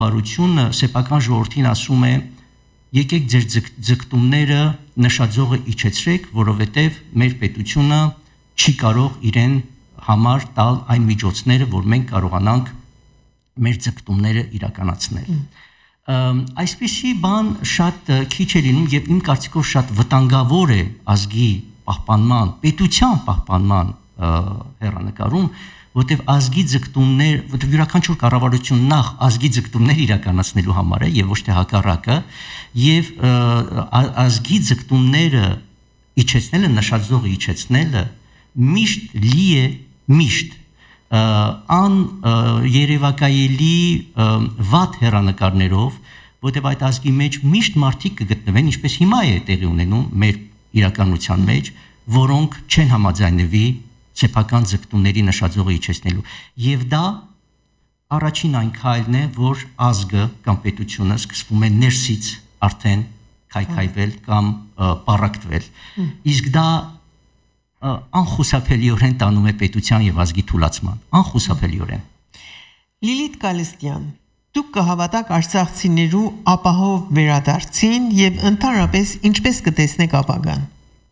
Բարությունը սեփական ժողովրդին ասում է եկեք ձեր ձգտումները նշաձողը իջեցրեք, որովհետև մեր պետությունը չի կարող իրեն համար տալ այն միջոցները, որ մենք կարողանանք մեր ձգտումները իրականացնել։ Այսպիսի բան շատ քիչ է լինում եւ իմ կարծիքով շատ վտանգավոր է ազգի պահպանման, պետության պահպանման հեռանկարում, որտեղ ազգի ձգտումներ, որտեղ յուրաքանչյուր կառավարություն նախ ազգի ձգտումներ իրականացնելու համար է եւ ոչ թե հակառակը, եւ ազգի ձգտումները իջեցնելը, նշաձողը իջեցնելը միշտ լի է միշտ երևակայելի վատ հեռանկարներով, որտեղ այդ ազգի մեջ միշտ մարդիկ կգտնվեն, ինչպես հիմա է տեղի ունենում մեր իրականության մեջ, որոնք չեն համաձայնվի սեփական ձգտումների նշաձողը իջեցնելու։ Եվ դա առաջին այն քայլն է, որ ազգը կամ պետությունը սկսվում է ներսից արդեն քայքայվել կամ պառակտվել։ Իսկ դա անխուսափելիորեն տանում է պետության եւ ազգի թուլացման, անխուսափելիորեն։ Լիլիթ Գալստյան, դուք կհավատաք արցախցիներու ապահով վերադարձին եւ ընդհանրապես ինչպես կտեսնեք ապագան։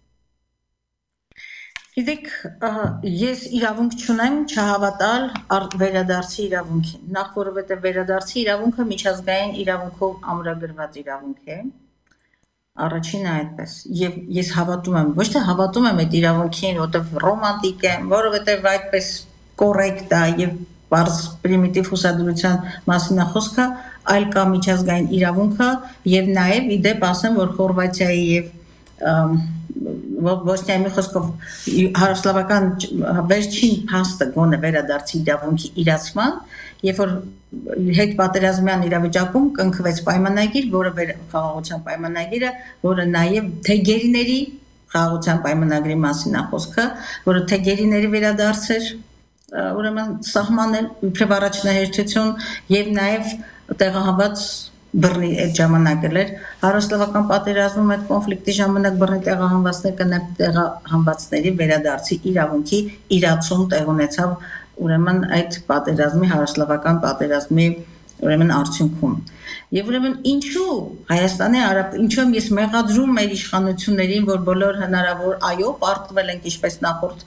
Գիտեք, ես իրավունք չունեմ չհավատալ վերադարձի իրավունքին, նախ որովհետև վերադարձի իրավունքը միջազգային իրավունքով ամրագրված իրավունք է, առաջինը այդպես, եւ ես հավատում եմ, ոչ թե հավատում եմ այդ իրավունքին, որովհետև ռոմանտիկ եմ, որովհետև այդպես կոռեկտ է եւ բարձ պրիմիտիվ հուսադրության մասին է խոսքը, այլ կա միջազգային իրավունքը եւ նաեւ իդեպ ասեմ, որ Խորվաթիայի եւ Բոսնիայի մի խոսքով հարավսլավական վերջին փաստը գոնե վերադարձի իրավունքի իրացման, երբ որ հետ պատերազմյան իրավիճակում կնքվեց պայմանագիր, որը խաղաղության պայմանագիրը, որը նաև թեգերիների խաղաղության պայմանագրի մասին է խոսքը, որը թեգերիների վերադարձ էր, ուրեմն սահմանել իբրև առաջնահերթություն եւ նաև տեղահանված բռնի այդ ժամանակել էր հարավսլավական պատերազմում այդ կոնֆլիկտի ժամանակ բռնի տեղահանվածներ կնավ տեղահանվածների վերադարձի իրավունքի իրացում տեղ ունեցավ ուրեմն այդ պատերազմի հարավսլավական պատերազմի ուրեմն արդյունքում եւ ուրեմն ինչու Հայաստանի ինչու ես մեղադրում մեր իշխանություններին որ բոլոր հնարավոր այո պարտվել են ինչպես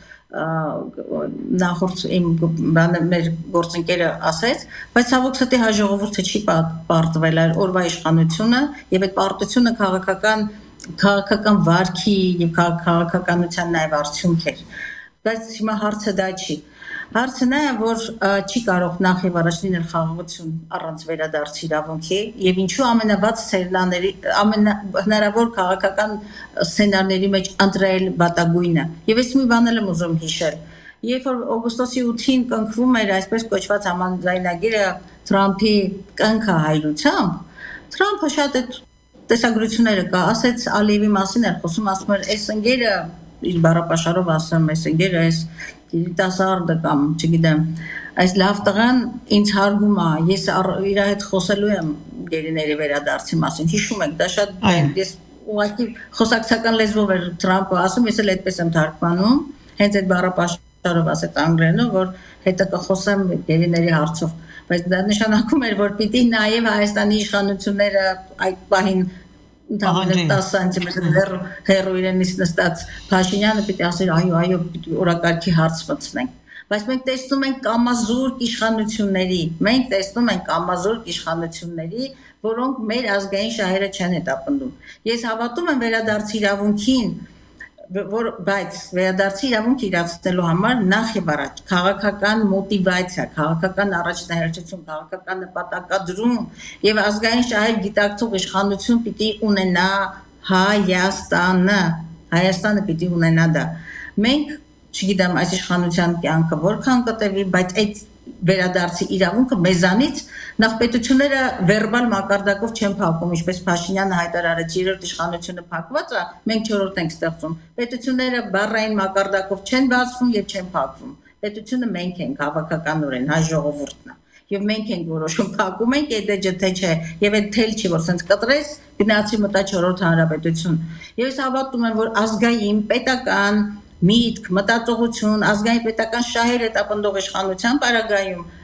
նախորդ իմ մեր գործընկերը ասեց, բայց ցավոք սրտի հայ ժողովուրդը չի պարտվել այլ օրվա իշխանությունը եւ այդ պարտությունը քաղաքական վարքի եւ քաղաքականության նաեւ արդյունք էր։ Բայց հիմա հարցը դա չի։ Հարցը նա է, որ չի կարող նախ եւ առաջ լինել խաղաղություն առանց վերադարձի իրավունքի եւ ինչու ամենավատ սցենարների հնարավոր քաղաքական սցենարների մեջ ընտրել վատագույնը։ Եվ ես մի բան եմ ուզում հիշել։ Երբ որ օգոստոսի 8-ին կնքվում էր այսպես կոչված համաձայնագիրը Թրամփի կնքը հայրությամբ, Թրամփը շատ այդ տեսագրությունները կա, ասեց Ալիևի մասին էր խոսում, ասում էր, այս ընկերը իր բառապաշարով ասում, այս ընկերը այս դասարդը կամ չգիտեմ, այս լավ տղան ինձ հարգում է, ես իր հետ խոսելու եմ գերիների վերադարձի մասին, հիշում եք, դա շատ ես ուղղակի խոսակցական լեզվով էր Թրամփը ասում, ես էլ այդպես եմ թարգմանում, հենց այդ բառապաշարով ասեց անգլերենով, որ հետը կխոսեմ գերիների հարցով, բայց դա նշանակում էր, որ պիտի նաև Հայաստանի իշխանությունները այդ պահին 10 սանտիմետր հեռու իրենից նստած Փաշինյանը պիտի ասեր այո օրակարգի հարց մտցնենք բայց մենք տեսնում ենք կամազուրկ իշխանությունների որոնք մեր ազգային շահերը չեն հետապնդում ես հավատում եմ վերադարձի իրավունքին բայց վերադարձի իրավունք իրացնելու համար նախ եւ առաջ քաղաքական մոտիվացիա, քաղաքական առաջնահերթություն, քաղաքական նպատակադրում եւ ազգային շահեր գիտակցող իշխանություն պիտի ունենա Հայաստանը պիտի ունենա դա։ Մենք, չգիտեմ, այս իշխանության կյանքը որքան կտևի, բայց այդ վերադարձի իրավունքը մեզանից նախ պետությունները վերբալ մակարդակով չեն փակում, ինչպես Փաշինյանը հայտարարեց, երրորդ իշխանությունը փակված է, մենք չորրորդն ենք ստեղծում։ Պետությունները բառային մակարդակով չեն բացվում եւ չեն փակվում։ Պետությունը մենք ենք հավաքականորեն, հայ ժողովուրդն է։ Եվ մենք ենք որոշում փակում ենք, այդ թե չէ, եւ այդ թել չի, որ sense կտրես, գնացի մտա չորրորդ հանրապետություն։ Եվ ես հավատում եմ, որ ազգային պետական միտք, մտածողություն, ազգային պետական շահեր հետապնդող իշխանության պարագայում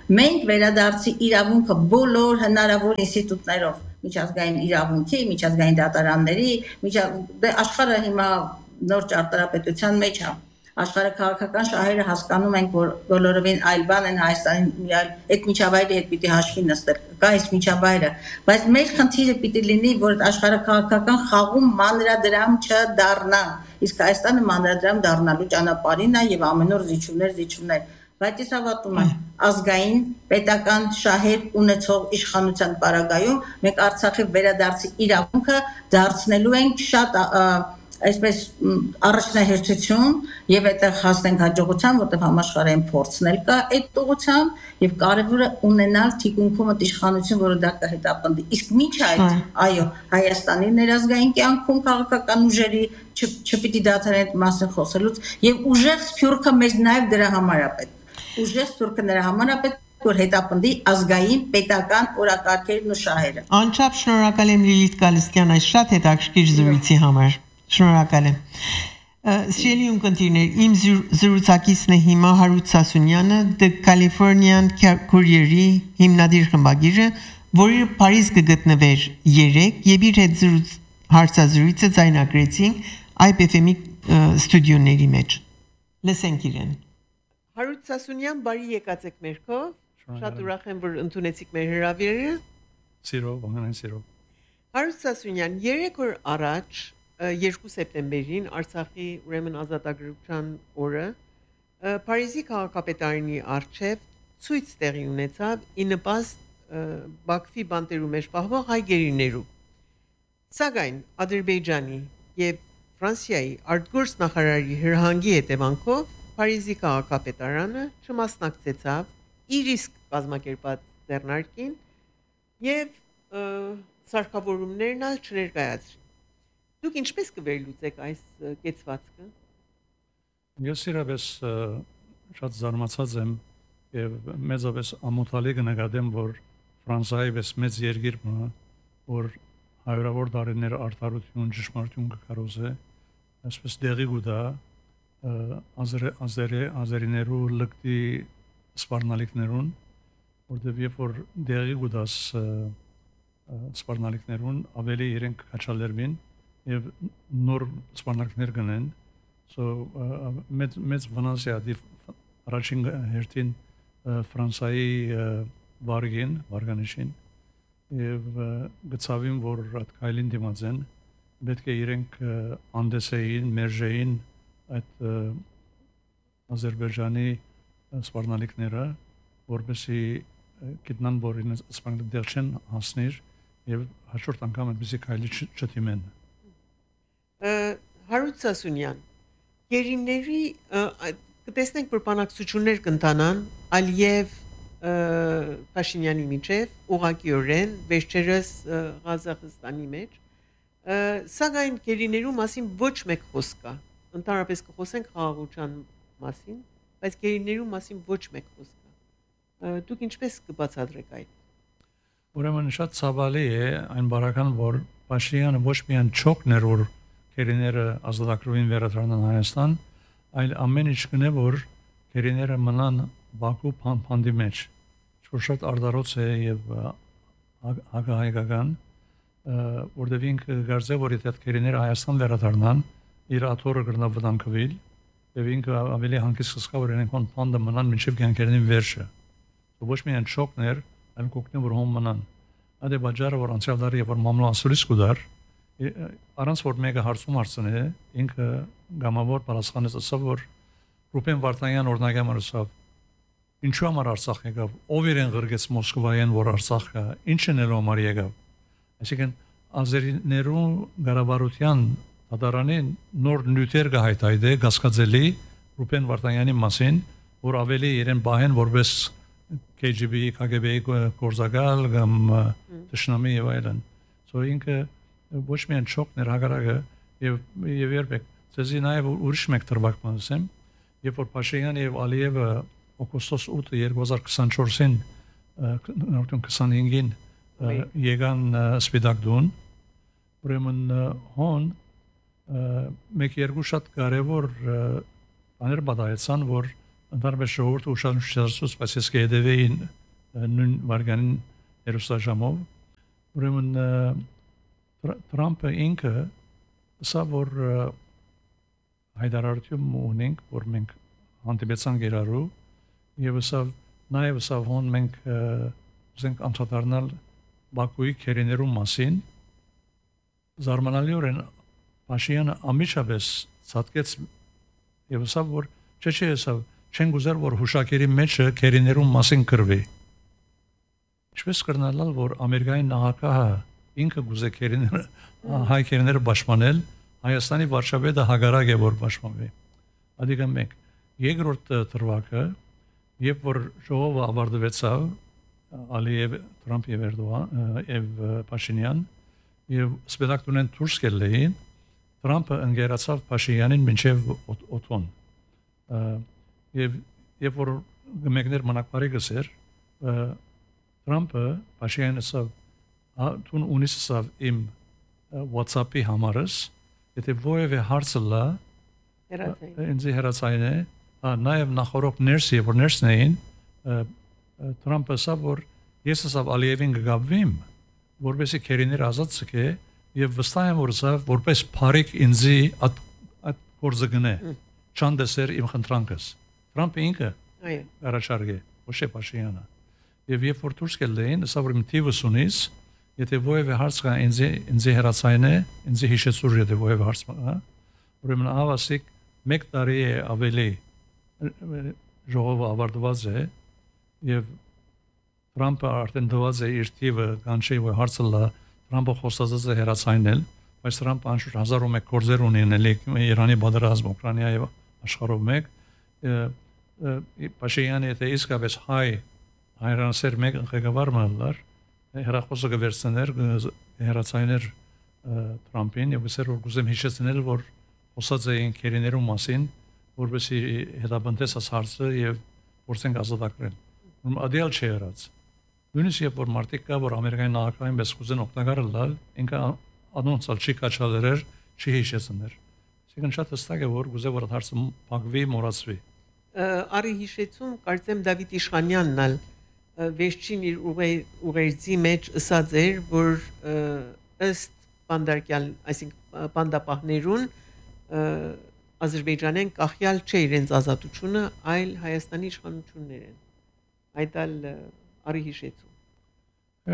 մենք վերադարձի իրավունքը բոլոր հնարավոր ինստիտուտներով, միջազգային իրավունքի, միջազգային դատարանների, աշխարհը հիմա նոր ճարտարապետության մեջ է։ Աշխարհի քաղաքական շահերը հասկանում ենք, որ բոլորովին այլ բան են Հայաստանի այդ միջավայրի հետ պիտի հաշվի նստել, կա այս միջավայրը, բայց մեր խնդիրը պիտի լինի, որ աշխարհի քաղաքական խաղում մանրադրամ չդառնա, իսկ Հայաստանը մանրադրամ դառնալու ճանապարհին է եւ ամեն օր զիջումներ, բայց ես հավատում եմ ազգային պետական շահեր ունեցող իշխանության պարագայում մենք Արցախի վերադարձի իրավունքը դարձնելու ենք շատ այսպես առաջնահերթություն եւ այդտեղ հասնենք հաջողության, որտեղ համաշխարհային փորձն էլ կա այդ ուղղությամբ եւ կարեւորը ունենալ թիկունքում իշխանություն, որը դա կհետապնդի։ Իսկ միջ այդ, այո, Հայաստանի ներազգային կյանքում քաղաքական ուժերի չպիտի դադարեն այդ մասին խոսելուց եւ ուժեղ սփյուռքը մեզ նաեւ դրա համար է պետք։ Ուժեղ սփյուռքը նրա համար է պետք, որ հետապնդի ազգային պետական օրակարգերն ու շահերը։ Անչափ շնորհակալ եմ Լիլիթ Գալստյան այս շատ հետաքրքիր զրույցի համար։ Շնորհակալ եմ։ Սիրելի ունկնդիրներ, իմ զրուցակիցն է հիմա Հարութ Սասունյանը, The Californian Courier-ի հիմնադիր խմբագիրը, որի Փարիզ կգտնվեր 3 եւ իր հետ հարցազրույցը ձայնագրեցինք IPFM-ի ստուդիոների մեջ։ Լսենք իրեն։ Հարութ Սասունյան, բարի եկած եք մեր քով։ Շատ ուրախ եմ, որ ընդունեցիք մեր հրավերը։ Սիրով, ողջույն սիրով։ Հարութ Սասունյան, 3 օր առաջ 2 սեպտեմբերին Արցախի ուրեմն ազատագրության օրը Փարիզի քաղաքապետարանի արչև ցույց տեղի ունեցավ ի նպաստ Բաքվի բանտերու մեջ պահվող հայ գերիներու։ Սակայն Ադրբեջանի եւ Ֆրանսիայի արտգործ նախարարի հրահանգի հետևանքով Փարիզի քաղաքապետարանը չմասնակցեցավ իր իսկ կազմակերպած ձեռնարկին եւ սարքավորումներն ալ չներկայացրին։ Դուք ինչպես կվերլուծեք այս կեցվածքը։ Ես իրապես շատ զարմացած եմ եւ մեծապես ամոթալի կնկատեմ, որ Ֆրանսիայի պես մեծ երկիրը, որ հարյուրավոր տարիներ արդարություն, ճշմարտություն կկարողե, այսպես դեղի գուտա ազերիներու լկտի սպառնալիքներուն, որտեղ երբ որ դեղի գուտաս սպառնալիքներուն ավելի իրենք կաչալերվին եւ նոր սպառնալիքներ կնեն, մեծ վնասի ադիվ առաջին հերթին Ֆրանսիայի վարգանիշին եւ գծավին, որ այդ քայլին դիմացեն, պետք է իրենք անդեսեին, մերժեին այդ Ադրբեջանի սպառնալիքները, որպեսզի գիտնան, որ իրենց սպառնալիք դեռ չեն հասնիր եւ հաջորդ անգամ այդպեսի քայլի չդիմեն։ Հարութ Սասունյան, գերիների կտեսնենք, որ բանակցություններ կընթանան Ալիև Փաշինյանի միջև ուղղակիորեն վերջերս Ղազախստանի մեջ, սակայն գերիներու մասին ոչ մեկ խոսք կա։ Ընդհանրապես կխոսենք խաղաղության մասին, բայց գերիներու մասին ոչ մեկ խոսք կա։ Դուք ինչպես կբացատրեք այդ։ Ուրեմն շատ ցավալի է այն բարական, որ Փաշինյանը ոչ միայն չոքներ, որ գերիները ազատագրվին վերադառնան Հայաստան, այլ ամեն ինչ կնե, որ գերիները մնան Բաքու փանդի մեջ, որ շատ արդարոց է եւ հակահայկական, որտեղ ինքը գարզե, որ այդ գերիները Հայաստան վերադառնան, իր աթոռը կրնա վտանգվել, եւ ինքը ավելի հանգիստ կսկա, որ իրենք փանդը մնան մինչեւ կյանքերին վերջը։ Ոչ միայն շոկներ, այլ կօգնի, որ հոմ մնան։ Այդ է բաժարը, որ անցյալ տարի որ մամլո ասուրից կուդար, առանց որ մեկը հարցում արցնե, ինքը գամավոր պատասխանեց ասավ, որ Ռուբեն Վարդանյան օրնագամը ասավ, ինչու համար Արցախ եկավ, ով իրեն ղրգեց Մոսկվայեն, որ Արցախ կա, ինչն էլ համար եկավ։ Այսինքն ազերիներու գարավարության դատարանին նոր նյութեր կհայտայդե գասկածելի Ռուբեն Վարդանյանի մասին, որ ավելի իրեն բահեն որպես KGB, KGB գործակալ կամ դաշնամի եւ այլն։ Ինքը ոչ միայն շոկներ հագարակը եւ երբեք ցեզի նաեւ ուրիշ մեկ դրվագ ասեմ, երբ որ Փաշինյանը եւ Ալիևը օգոստոս 8 2024-ին 25-ին եկան Սպիտակ դուն, ուրեմն հոն մեկ երկու շատ կարևոր բաներ բադայեցան, որ ընդհանրապես ժողովուրդը ուշադրություն չդարձրեց, բայց ես կհետևեին նույն վարկանին երուսաժամով ուրեմն Թրամփը ինքը սա որ հայտարարություն ունենք որ մենք հանդիպեցանք իրարու եւ սա նաեւ սա հոն մենք ուզենք անդրադառնալ Բաքուի քերիներու մասին զարմանալիորեն Փաշինյանը ամիջապես ցածկեց եւ սա որ չէ սա չեն գուզեր որ հուշակերի մեջը քերիներու մասին կրվի ինչպես կրնալալ որ ամերիկայի նախագահը ինքը գուզե քերիները հայ քերիները պաշտպանել Հայաստանի վարչապետը հագարակ է որ պաշտպանվի adică մենք երկրորդ դրվագը երբ որ ժողովը ավարտվեցավ Ալիև Թրամփ եւ Էրդողան եւ Փաշինյան եւ սպետակտունեն դուրս գելեին Թրամփը ընկերացավ Փաշինյանին մինչեւ օտոն եւ որ մեկներ մնակարի գսեր Թրամփը Փաշինյանը սավ տուն ունիսավ իմ WhatsApp-ի համարս եթե որևէ հարցը լա ինձ հերացային է նաեւ նախորդ ներսի որ ներսն էին Թրամփը ասավ որ ես ասավ Ալիևին գգաբվիմ որովհետեւ քերիներ ազատ ցկե եւ վստահ եմ որ սա որպես փարիկ ինձի at գործը գնե չանդեսեր իմ խնդրանքս Թրամփը ինքը այո առաջարկե ոչ է Փաշինյանը եւ երբ որ դուրս գելեին ասա որ իմ թիվս ունիս եթե որևէ հարց կա ինձի հերացային է ինձի հիշեցուր եթե որևէ հարց կա ուրեմն ավասիկ 1 տարի է ավելի ժողովը ավարտված է եւ Թրամփը արդեն դված է իր թիվը կանչի որ հարցը լա Թրամփը խոստացած է հերացանել բայց Թրամփը անշուշտ 1001 գործեր ունենել Իրանի բادرազմ Ուկրաինա եւ աշխարհով մեկ Փաշինյանը եթե իսկապես հայրանսեր մեկ ղեկավար մնար հերախոսը գվերցներ հերացաներ Թրամփին եւ ասեր որ գուզեմ հիշեցնել որ խոսած էին քերիներու մասին որովհետեւ հետապնդես աս հարցը եւ փորձենք ազատագրել ադիալ չի եղած նույնիսկ երբ որ մարտիկ կա որ ամերիկայի նախագահային պես կուզեն օգտակար լալ ինքը անոնցալ չի կաչալերեր չի հիշեցներ այսինքն շատ հստակ է որ գուզե որ հարցը փակվի մոռացվի արի հիշեցում կարծեմ Դավիթ Իշխանյանն ալ վերջին իր ուղերձի մեջ ասած էր որ ըստ բանդարկյալ այսինքն բանդապահներուն Ադրբեջանեն կախյալ չէ իրենց ազատությունը այլ Հայաստանի իշխանություններ են այդ ալ արի հիշեցում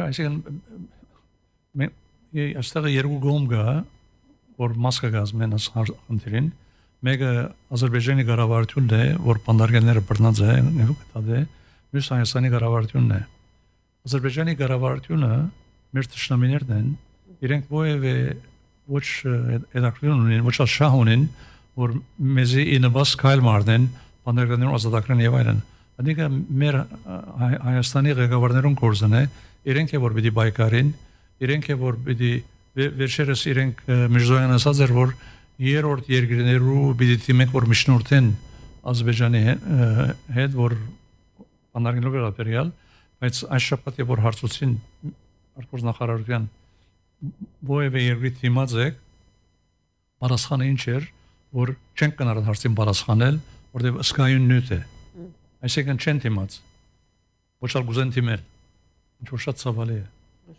այսինքն այստեղ երկու գոմ կա որ մասկա գազմեն աս խնդրին մեկը Ադրբեջանի կառավարությունն է որ բանդարկելները բռնած է դա մյուս Հայաստանի կառավարությունն է Ադրբեջանի կառավարությունը մեր ճշնամիներն են իրենք որևէ ոչ edakriyon ունեն ոչ շահ ունեն որ մեզի ինվաս կայլ մարդեն բանդարկներն ազատագրեն եւ այլն Adică մեր Հայաստանի ղեկավարներուն կորզն է իրենք է որ պիտի բայկարին իրենք է որ պիտի վերջերս իրենք միջազգային ասած էր որ երրորդ երկրներու պիտի թիմենք որ միջնորդեն Ադրբեջանի հետ որ բանակնով վերաբերյալ բայց այս շաբաթ որ հարցուցին արտգործ նախարարության որևէ երկրի թիմած է պատասխանը ինչ էր որ չեն կնար հարցին պատասխանել որտեղ ըսկայուն նյութ է այսինքն չեն թիմած ոչ ալ գուզեն թիմել ինչ որ շատ ցավալի է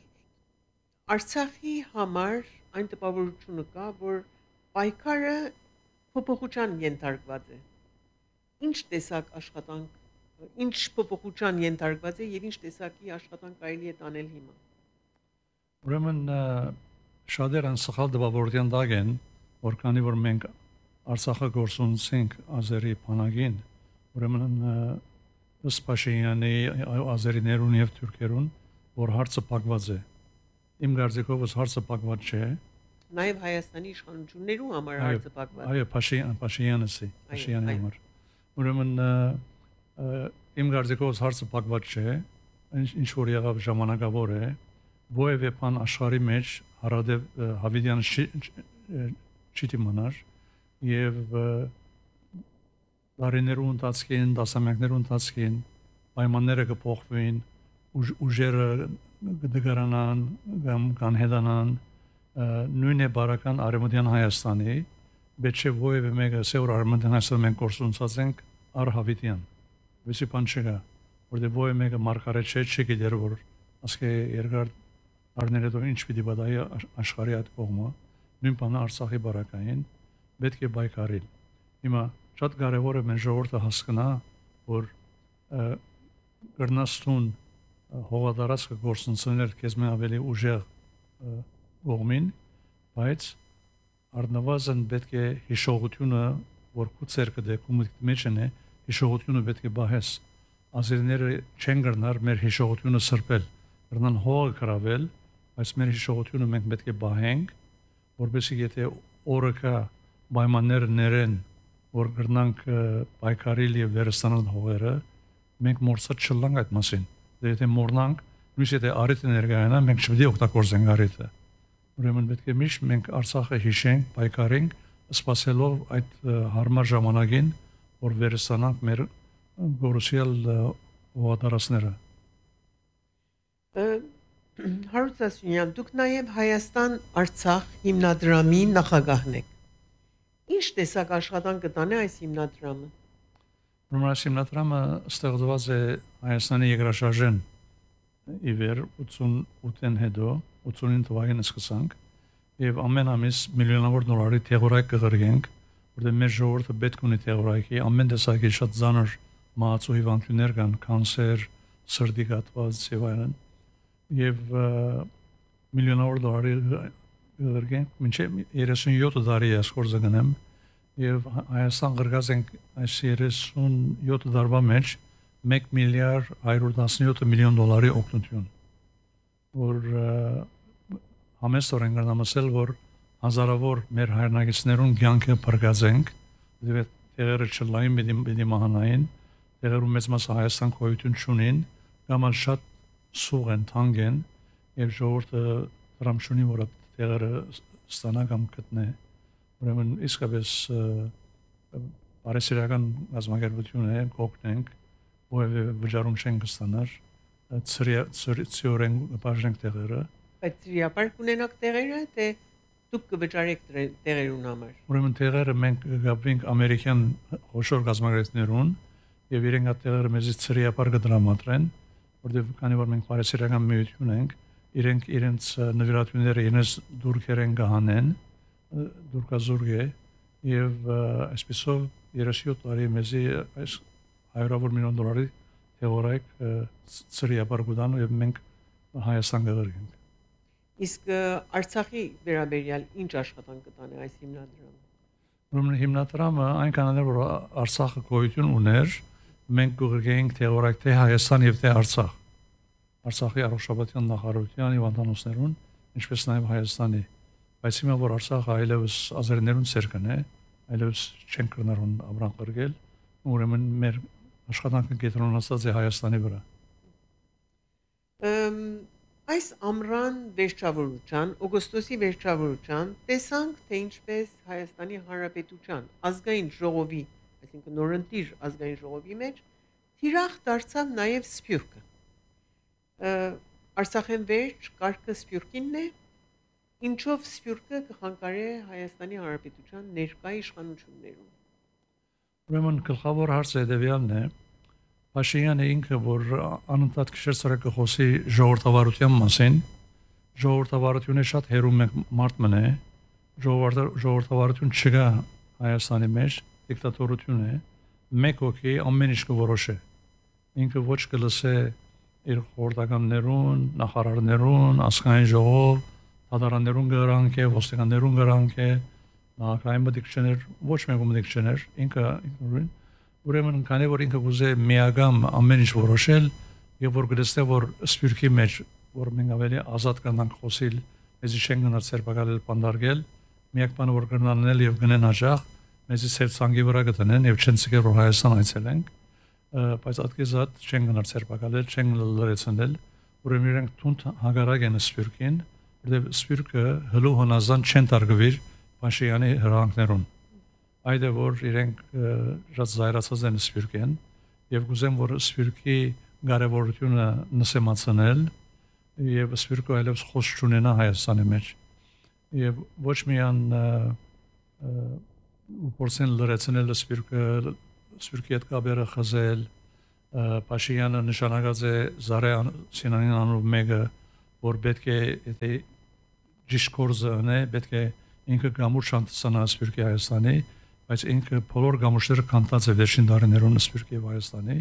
Արցախի համար այն տպավորությունը կա որ պայքարը փոփոխության ենթարկված է ինչ տեսակ աշխատանք ինչ փոփոխության ենթարկված է եւ ինչ տեսակի աշխատանք կարելի է տանել հիմա Ուրեմն շատեր անսխալ դպավորության դակ են որ քանի որ մենք Արցախը գործունենք ազերի բանակին ուրեմն ըստ Փաշինյանի ազերիներուն եւ թուրքերուն որ հարցը փակված է իմ կարծիքով հարցը փակված չէ նաեւ Հայաստանի իշխանություններու համար հարցը փակված այո Փաշինյանի համար ուրեմն իմ կարծիքով հարցը փակված չէ ինչ որ եղավ ժամանակավոր է որևէ բան աշխարհի մեջ հարադեպ Հավիդյանը չի դիմանար եւ դարիներու ընթացքին դասամյակներու ընթացքին պայմանները կփոխվին ուժերը կդգարանան կամ կանհետանան նույն է բարական արևմտյան Հայաստանի բայց չէ որևէ մեկը սեւր արևմտյան Հայաստանում մենք գործունեած ենք առ Հավիդյան վիսի բան չկա որտեղ ո՞յ մեկը մարգարետ չգիտեր որ ասկե երկար արները դու ինչ պիտի բադայի աշխարհի այդ կողմը նույն բանը Արցախի բարակային պետք է բայկարել հիմա շատ կարևոր է մեր ժողովուրդը հասկանա որ գրնաստուն հողատարածքը գործընծնել քեզ մեն ավելի ուժեղ կողմին բայց առնվազն պետք է հիշողությունը որ կուցերկը դեկումի մեջ է հիշողությունը պետք է բահես ազերները չեն գրնար մեր հիշողությունը սրբել գրնան հողը կրավել բայց մեր հիշողությունը մենք պետք է բահենք որովհետեւ եթե օրը կա պայմաններ ներեն որ գրնանք պայքարել եւ վերստանալ հողերը մենք մորցած չլանք այդ մասին եթե մորնանք նույնիսկ եթե արիթը ներկայանա մենք չպետք է օգտագործենք արիթը ուրեմն պետք է միշտ մենք Արցախը հիշենք պայքարենք սպասելով այդ հարմար ժամանակին որ վերստանանք մեր գորուսիալ հողատարածները Հարութ Ասունյան դուք նաև Հայաստան-Արցախ հիմնադրամի նախագահն եք Ինչ տեսակ աշխատանք կտանի այս հիմնադրամը Ուրեմն հիմնադրամը ստեղծված է Հայաստանի երկրաշարժեն իվեր 88-ին հետո 89 թվականին սկսանք եւ ամեն ամիս միլիոնավոր դոլարի թեղորայք կղրգենք որտեղ մեր ժողովուրդը պետք ունի թեղորայքի ամեն տեսակի շատ ծանր մահացու հիվանդություններ կան կանսեր սրտի կաթված եւ այլն եւ միլիոնավոր դոլարի կղրգենք մինչեւ 37 տարի ասկորզը գնեմ եւ Հայաստան գրգած ենք այս 37 տարվա մեջ 1 միլիարդ 117 միլիոն դոլարի օգնություն որ համեստորեն գնամասել որ հազարավոր մեր հայրենակիցներուն կյանքը բրգացենք եւ տեղերը չլային պիտի մահանային տեղերում մեծ մասը Հայաստան գոյություն չունին կամ շատ սուղ են թանկ են եւ ժողովուրդը դրամ չունի որ տեղերը ստանա կամ գտնե ուրեմն իսկապես բարեսիրական ազգագործություն է կողնենք որը վճարում չեն կստանար ծրիորեն բաժնենք տեղերը Բայց ծրիապարկ ունենաք տեղերը թե դուք կվճարեք տեղերուն համար Ուրեմն տեղերը մենք գաբրինք ամերիկյան խոշոր գազագործներուն եւ իրենք այդ տեղերը մեզի ծրիապարկը դրամատրեն որտեղ քանի որ մենք բարեսիրական միություն ենք իրենք իրենց նվիրատուները իրենց դուրքերեն կհանեն դուրքազուրգ է եւ այսպեսով 37 տարի մեզի այս 100 միլիոն դոլարի թեորայք ծրիապարկուդան եւ մենք Հայաստան գերենք Իսկ Արցախի վերաբերյալ ինչ աշխատանք կտանի այս հիմնադրամը Ուրեմն հիմնադրամը այնքան էր որ Արցախը գոյություն ուներ մենք գուղրգենք թեորայք թե Հայաստան եւ թե Արցախ Արցախի առողջապահության նախարարության եւ անտանոսներուն ինչպես նաեւ Հայաստանի բայց հիմա որ Արցախը այլևս ազերներուն ցերկն է այլևս չեն կրնարուն ամրան կրգել ուրեմն մեր աշխատանքը կենտրոնացած է Հայաստանի վրա Այս ամռան վերջավորության օգոստոսի վերջավորության տեսանք թե ինչպես Հայաստանի Հանրապետության ազգային ժողովի այսինքն նորընտիր ազգային ժողովի մեջ թիրախ դարձավ նաև Սփյուռքը Արցախեն վերջ կարգը Սփյուռքինն է Ինչով Սփյուռքը կխանգարե Հայաստանի Հանրապետության ներկայ իշխանություններուն Ուրեմն գլխավոր հարցը հետևյալն է Փաշինյանը ինքը որ անընդհատ քշեցրը կխոսի ժողովրդավարության մասին ժողովրդավարությունը շատ հերում է մարդ մնե ժողովրդավարություն չկա Հայաստանի մեջ դիկտատորություն է մեկ հոգի ամեն ինչ կորոշե ինքը ոչ կլսե իր խորհրդականներուն նախարարներուն ազգային ժողով Ադարաներուն գրանք է, ոստիկաններուն գրանք է, նախագահային մտիկներ, ոչ մեկ մտիկներ, ինքը ուրեմն քանի որ ինքը ուզե միագամ ամեն ինչ որոշել եւ որ գտե որ Սփյուռքի մեջ որ մենք ավելի ազատ կանանք խոսել, մեզի չեն գնալ ցերպակալել բանդարգել, միակ բանը որ կնանել եւ գնեն հաջող, մեզի սերցանգի վրա գտնեն եւ չեն ցկեր որ Հայաստան այցելենք, բայց ատկեզատ չեն գնալ ցերպակալել, չեն լրացնել, ուրեմն իրենք թունդ հագարակ են Սփյուռքին Որտեւ Սփյուռքը հլու հնազան չեն տարգվիր Փաշինյանի հրահանգներուն։ Այդ է որ իրենք շատ զայրացած են Սփյուռքեն եւ գուզեմ որ Սփյուռքի կարեւորությունը նսեմացնել եւ Սփյուռքը այլևս խոս չունենա Հայաստանի մեջ։ Եվ ոչ միայն ու փորձեն լրացնել Սփյուռքի հետ կապերը խզել, Փաշինյանը նշանակած է Զարե Սինանին անունով մեկը, որ պետք է եթե ճիշտ կորզը ունե, պետք է ինքը գամուր շանտանա Սփյուռքի Հայաստանի, բայց ինքը բոլոր գամուշները կանտած է վերջին տարիներուն Սփյուռքի Հայաստանի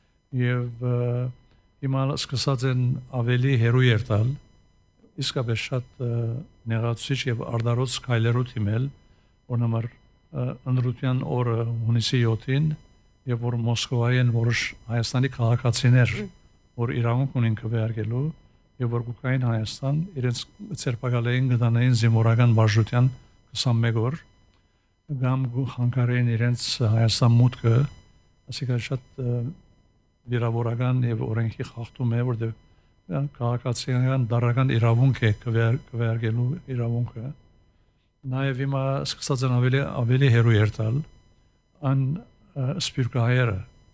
եւ հիմա սկսած են ավելի հերոյ երթալ, իսկապես շատ նեղացուցիչ եւ արդարոց քայլերով թիմել, օրինակ ընդրության օրը հունիսի 7-ին եւ որ Մոսկվայի են որոշ Հայաստանի քաղաքացիներ, որ իրավունք ունեն քվեարկելու եւ որ գուկային Հայաստան իրենց ցերպակալային գտանային զինվորական վարժության 21 օր գամ հանկարեն իրենց Հայաստան մուտքը, ասիկա շատ վիրավորական եւ օրենքի խախտում է, որտեղ քաղաքացիական դարական իրավունք է քվեարկելու իրավունքը։ Նաեւ հիմա սկսած են ավելի հերոյ երթալ ան սպյուրքահայերը,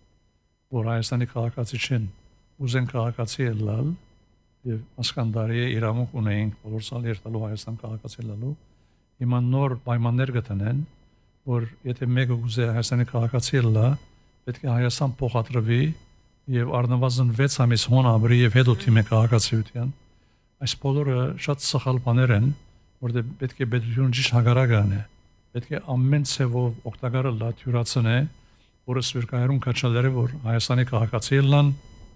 որ Հայաստանի քաղաքացի չեն, ուզեն քաղաքացի ելալ եւ ասկանդարի իրավունք ունեն բոլոր սալ երթալու Հայաստան քաղաքացի լալու, հիմա նոր պայմաններ գտնեն, որ եթե մեկը ուզե Հայաստանի քաղաքացի լա, պետք է Հայաստան փոխադրվի եւ առնվազն 6 ամիս հոնաբրի եւ հետո թիմի քաղաքացիության։ Այս բոլորը շատ սխալ բաներ են, որտեղ պետք է պետությունը ճիշտ հագարակ անի։ Պետք է ամեն ցևով օգտակարը լա թյուրացնե, որը սվիրկայրուն կաչալերը, որ Հայաստանի քաղաքացի լան,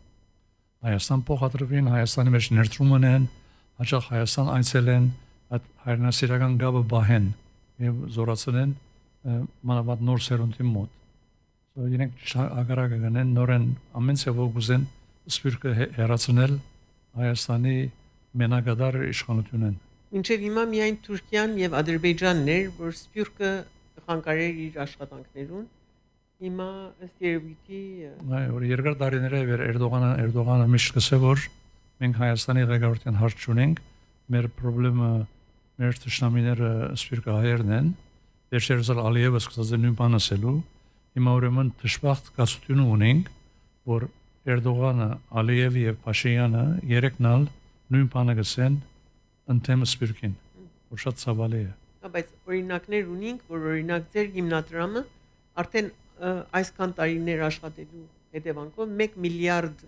Հայաստան փոխադրվին, Հայաստանի մեջ ներդրում ունեն, հաճախ Հայաստան այցելեն, այդ հայրենասիրական գաբը բահեն եւ զորացնեն մանավանդ նոր սերունդի մոտ։ Իրենք հագարակը գնեն նորեն ամեն ցևով գուզեն սպյուրքը հերացնել Հայաստանի մենակադար իշխանությունեն։ Մինչև հիմա միայն Թուրքիան եւ Ադրբեջանն էր, որ սպյուրքը խանգարեր իր աշխատանքներուն։ Հիմա ըստ երևույթի որ երկար տարիներ է Էրդողանը միշտ կսե որ մենք Հայաստանի ղեկավարության հարց չունենք, մեր խնդրումը մեր ճշնամիները սպյուրքահայերն են, վերջերս Ալիևը սկսած է նույն բանը ասելու։ Հիմա ուրեմն դժբախտ կացություն ունենք, որ Էրդողանը, Ալիևը եւ Փաշինյանը երեքնալ նույն բանը գսեն ընդդեմ սպյուրքին, որ շատ ցավալի է։ Բայց օրինակներ ունենք, որ օրինակ ձեր հիմնադրամը արդեն այսքան տարիներ աշխատելու հետևանքով 1 միլիարդ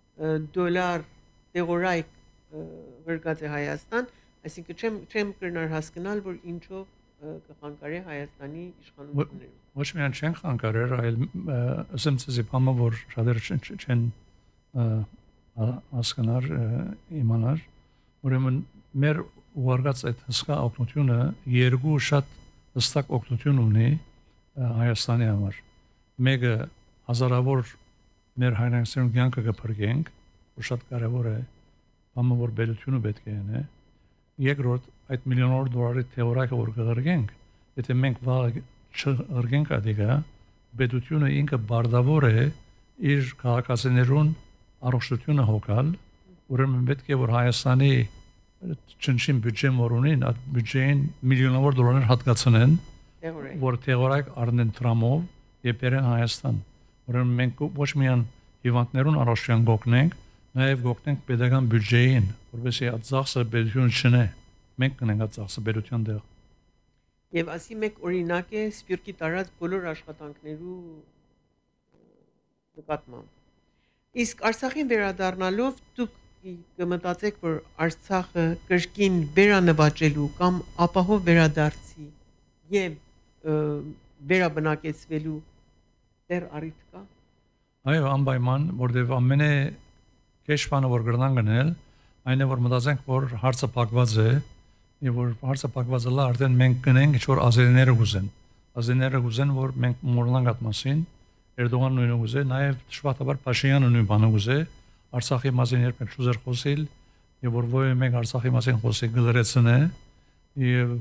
դոլար դեղորայք գրգած է Հայաստան, այսինքն չեմ կրնար հասկանալ, որ ինչով կխանգարի Հայաստանի իշխանությունները։ Ոչ միայն չեն խանգարել, այլ ասեմ ցեզի բամը որ շատերը չեն հասկանար իմանար, ուրեմն մեր ուղարկած այդ հսկա օգնությունը երկու շատ հստակ օգնություն ունի Հայաստանի համար։ Մեկը հազարավոր մեր հայրենասիրուն կյանքը կփրկենք, որ շատ կարևոր է, բամը որ բերությունը պետք է ունի։ Երկրորդ այդ միլիոնավոր դոլարի թեորակը որ կղրգենք, եթե մենք վաղ չըրգենք ադիգա, պետությունը ինքը բարդավոր է իր քաղաքացիներուն առողջությունը հոգալ, ուրեմն պետք է որ Հայաստանի չնչին բյուջեն որ ունին, այդ բյուջեն միլիոնավոր դոլարներ հատկացնեն, որ թեորակ առնեն տրամով եւ բերեն Հայաստան։ Ուրեմն մենք ոչ միայն հիվանդներուն առողջության գոհնենք, նաեւ գոհնենք pedagogan բյուջեին, որովհետեւ այդ ծախսը պետություն չնե։ Մենք կնենք այդ ծախսը պետության դեղ։ Եվ ասի մեկ օրինակ է սպյուրքի տարած բոլոր աշխատանքներու նկատմամբ։ Իսկ Արցախին վերադառնալով դուք կմտածեք, որ Արցախը կրկին վերանվաճելու կամ ապահով վերադարձի եւ վերաբնակեցվելու դեռ առիթ կա։ Այո, անպայման, որտեղ ամենը քեշփանը որ գրնան գնել, այն է որ մտածենք, որ հարցը փակված է, եւ որ հարցը փակված է, արդեն մենք գնենք ինչ որ ազերիները գուզեն։ Ազերիները գուզեն, որ մենք մոռանանք այդ մասին, Էրդողանը նույնը գուզե, նաեւ շփաթաբար Փաշինյանը նույն բանը գուզե, Արցախի մասին երբեք չուզեր խոսել, եւ որ ոյ մենք Արցախի մասին խոսի գլրեցնե, եւ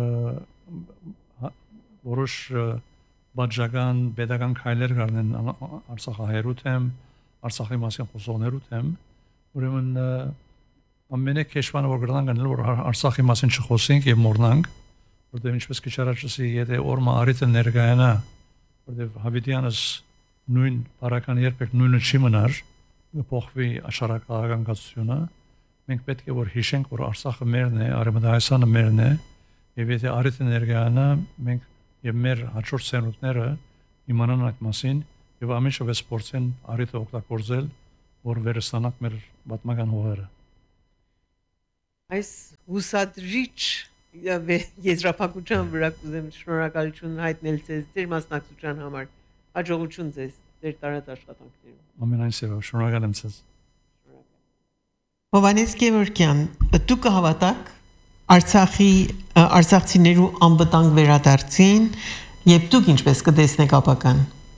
որոշ բաժական pedagogan քայլեր կառնեն Արցախահայերու թեմ, Արցախի մասին խոսողներու թեմ, ուրեմն ամենը քեշվանը որ գրնան գնել որ Արցախի մասին չխոսենք եւ մոռնանք, որտեղ ինչպես քիչ առաջ ասի, եթե օրմա արիթը ներկայանա, որտեղ Հավիդյանս նույն բարական երբեք նույնը չի մնար, կփոխվի աշխարհական գացությունը, մենք պետք է որ հիշենք, որ Արցախը մերն է, Արևմտահայաստանը մերն է, եւ եթե արիթը ներկայանա, մենք եւ մեր հաջորդ սերունդները իմանան այդ մասին եւ ամենը վեսպորտեն արիթ օգտագործել, որ վերստանանք մեր պատմական հողերը։ Այս հուսադրիչ եզրափակության վրա կուզեմ շնորհակալություն հայտնել ձեր մասնակցության համար։ Հաջողություն ձեզ ձեր տարած աշխատանքներում։ Ամենայն սիրով շնորհակալ եմ ձեզ։ Հովհաննես Գևորգյան, դուք կհավատաք արցախցիներու անվտանգ վերադարձին եւ դուք ինչպես կտեսնեք ապական։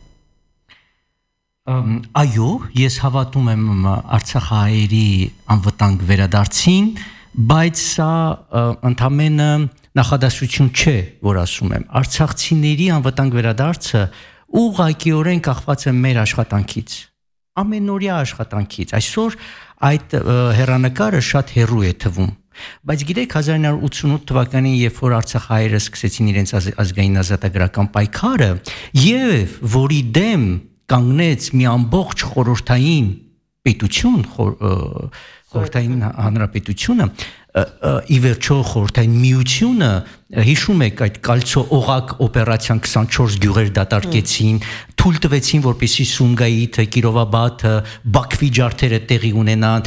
Այո, ես հավատում եմ արցախահայերի անվտանգ վերադարձին, բայց սա ընդամենը նախադասություն չէ, որ ասում եմ։ Արցախցիների անվտանգ վերադարձը ուղղակիորեն կախված է մեր աշխատանքից, ամենօրյա աշխատանքից։ Այսօր այդ հեռանկարը շատ հեռու է թվում, բայց գիտեք 1988 թվականին, երբ որ արցախահայերը սկսեցին իրենց ազգային ազատագրական պայքարը, եւ որի դեմ կանգնեց մի ամբողջ խորհրդային պետություն, խորհրդային հանրապետությունը, ի վերջո խորհրդային միությունը, հիշում եք այդ կալցո օղակ օպերացիան 24 գյուղեր դատարկեցին, թույլ տվեցին, որպեսզի Սումգայիթը, Կիրովաբադը, Բաքվի ջարդերը տեղի ունենան,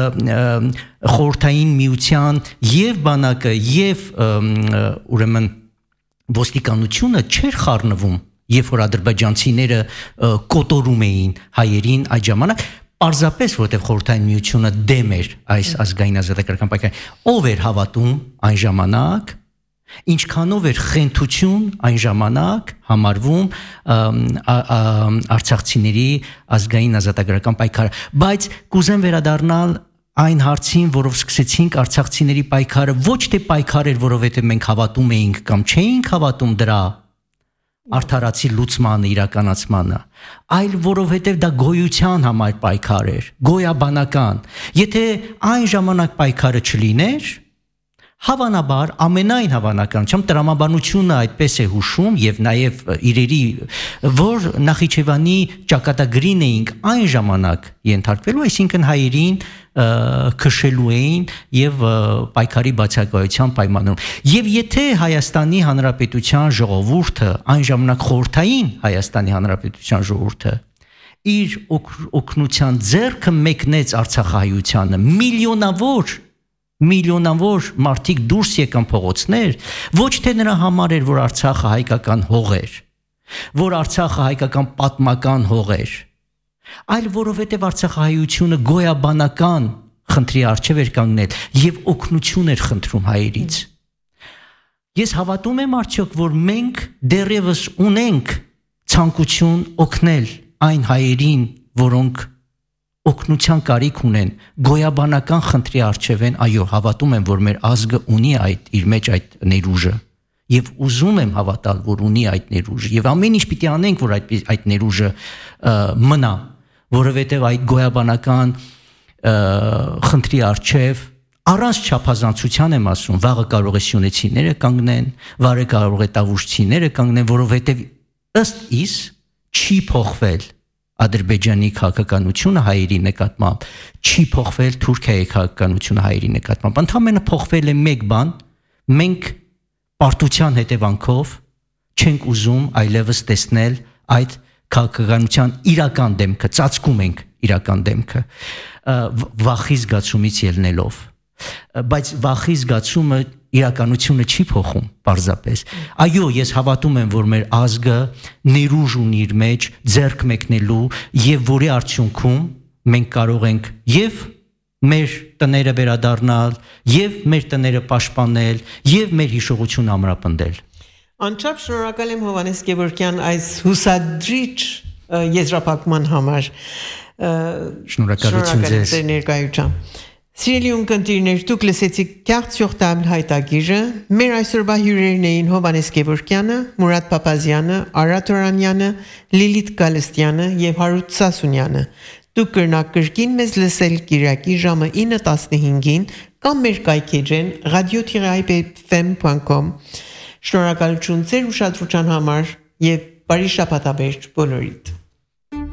խորհրդային միության եւ բանակը եւ ուրեմն ոստիկանությունը չէր խառնվում, երբ որ ադրբեջանցիները կոտորում էին հայերին այդ ժամանակ, պարզապես որտեղ խորհրդային միությունը դեմ էր այս ազգային ազատագրական պայքարին, ով էր հավատում այն ժամանակ, ինչքանով էր խենթություն այն ժամանակ համարվում արցախցիների ազգային ազատագրական պայքարը, բայց կուզեմ վերադառնալ այն հարցին, որով սկսեցինք արցախցիների պայքարը, ոչ թե պայքար էր, որովհետև մենք հավատում էինք կամ չէինք հավատում դրա արդարացի լուծմանը, իրականացմանը, այլ որովհետև դա գոյության համար պայքար էր, գոյաբանական։ Եթե այն ժամանակ պայքարը չլիներ, հավանաբար ամենայն հավանականությամբ տրամաբանությունը այդպես է հուշում եւ նաեւ իրերի, որ Նախիջևանի ճակատագրին էինք այն ժամանակ ենթարկվելու, այսինքն հայերին քշելու էին եւ պայքարի բացակայության պայմաններում։ Եվ եթե Հայաստանի Հանրապետության ժողովուրդը, այն ժամանակ խորհրդային Հայաստանի Հանրապետության ժողովուրդը իր օգնության ձեռքը մեկնեց արցախահայությանը, միլիոնավոր մարդիկ դուրս եկան փողոցներ, ոչ թե նրա համար էր, որ Արցախը հայկական հող էր, որ Արցախը հայկական պատմական հող էր, այլ որովհետև արցախահայությունը գոյաբանական խնդրի առջև էր կանգնել եւ օգնություն էր խնդրում հայերից։ Ես հավատում եմ արդյոք, որ մենք դեռևս ունենք ցանկություն օգնել այն հայերին, որոնք օգնության կարիք ունեն, գոյաբանական խնդրի առջև են, այո, հավատում եմ, որ մեր ազգը ունի իր մեջ այդ ներուժը եւ ուզում եմ հավատալ, որ ունի այդ ներուժը եւ ամեն ինչ պիտի անենք, որ այդ ներուժը մնա, որովհետեւ այդ գոյաբանական խնդրի առջև առանց չափազանցության եմ ասում, վաղը կարող է սյունեցիները կանգնեն, վաղը կարող է տավուշցիները կանգնեն, որովհետեւ ըստ իս չի փոխվել Ադրբեջանի քաղաքականությունը հայերի նկատմամբ, չի փոխվել Թուրքիայի քաղաքականությունը հայերի նկատմամբ, ընդհանրապես փոխվել է մեկ բան, մենք պարտության հետևանքով չենք ուզում այլևս տեսնել այդ քաղաքականության իրական դեմքը, ծածկում ենք իրական դեմքը, վախի զգացումից ելնելով, բայց վախի զգացումը իրականությունը չի փոխում պարզապես։ Այո, ես հավատում եմ, որ մեր ազգը ներուժ ունի իր մեջ ձեռք մեկնելու եւ որի արդյունքում մենք կարող ենք եւ մեր տները վերադառնալ, եւ մեր տները պաշտպանել, եւ մեր հիշողությունը ամրապնդել։ Անչափ շնորհակալ եմ Հովհաննես Գևորգյան այս հուսադրիչ եզրափակման համար։ Շնորհակալություն ձեզ։ Ներկայությամբ։ Սիրելի ունկնդիրներ, դուք լսեցիք Կեղծ Յուղտաբլ հայտագիրը, մեր այսօրվա հյուրերն էին Հովհաննես Գևորգյանը, Մուրադ Փափազյանը, Արա Թորանյանը, Լիլիթ Գալստյանը եւ Հարութ Սասունյանը։ Դուք կրնաք կրկին մեզ լսել Կիրակի ժամը 9:15-ին կամ մեր կայքեջեն radio-ipfm.com։ Շնորհակալություն ձեր ուշադրության համար եւ բարի շաբաթաբերջ բոլորիդ։